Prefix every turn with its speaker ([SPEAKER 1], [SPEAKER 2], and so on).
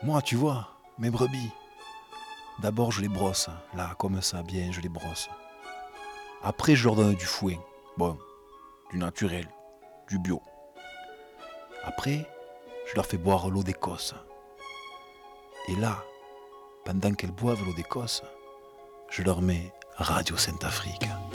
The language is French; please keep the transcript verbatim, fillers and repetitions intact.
[SPEAKER 1] Moi, tu vois, mes brebis, d'abord je les brosse, là, comme ça, bien, je les brosse. Après, je leur donne du foin. Bon, du naturel, du bio. Après, je leur fais boire l'eau d'Écosse. Et là, pendant qu'elles boivent l'eau d'Écosse, je leur mets Radio Sainte-Afrique.